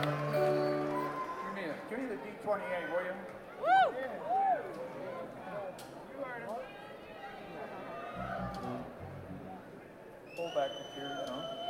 Give me the D28, will you? Pull back the chair, you know.